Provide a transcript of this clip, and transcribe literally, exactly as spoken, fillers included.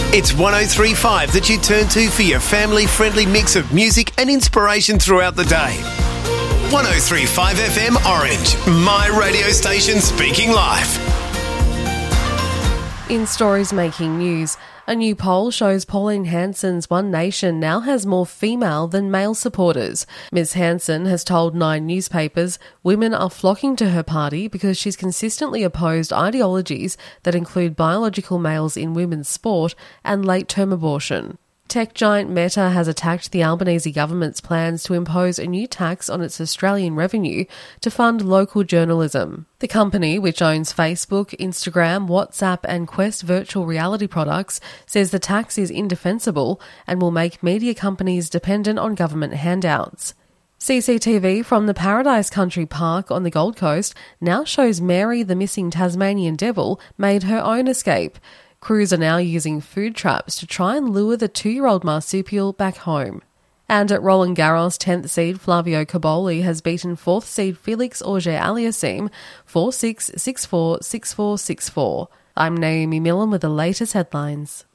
It's one oh three point five that you turn to for your family-friendly mix of music and inspiration throughout the day. one oh three point five F M Orange, my radio station speaking life. In stories making news, a new poll shows Pauline Hanson's One Nation now has more female than male supporters. Miz Hanson has told Nine newspapers women are flocking to her party because she's consistently opposed ideologies that include biological males in women's sport and late-term abortion. Tech giant Meta has attacked the Albanese government's plans to impose a new tax on its Australian revenue to fund local journalism. The company, which owns Facebook, Instagram, WhatsApp and Quest virtual reality products, says the tax is indefensible and will make media companies dependent on government handouts. C C T V from the Paradise Country Park on the Gold Coast now shows Mary, the missing Tasmanian devil, made her own escape. Crews are now using food traps to try and lure the two-year-old marsupial back home. And at Roland Garros, tenth seed Flavio Cobolli has beaten fourth seed Felix Auger-Aliassime four six, six four, six four, six four. I'm Naomi Millen with the latest headlines.